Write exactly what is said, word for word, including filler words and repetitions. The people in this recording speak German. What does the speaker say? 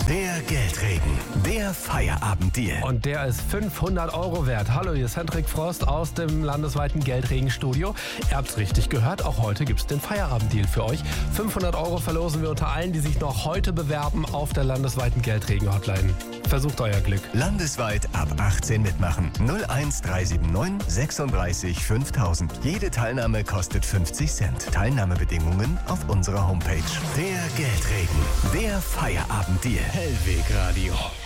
Der Geldregen. Der Feierabenddeal. Und der ist fünfhundert Euro wert. Hallo, hier ist Hendrik Frost aus dem landesweiten Geldregenstudio. Ihr habt's richtig gehört, auch heute gibt's den Feierabenddeal für euch. fünfhundert Euro verlosen wir unter allen, die sich noch heute bewerben auf der landesweiten Geldregen-Hotline. Versucht euer Glück. Landesweit ab achtzehn mitmachen. null eins drei sieben neun sechsunddreißig fünftausend. Jede Teilnahme kostet fünfzig Cent. Teilnahmebedingungen auf unserer Homepage. Der Geldregen. Der Feierabenddeal. Hellweg Radio.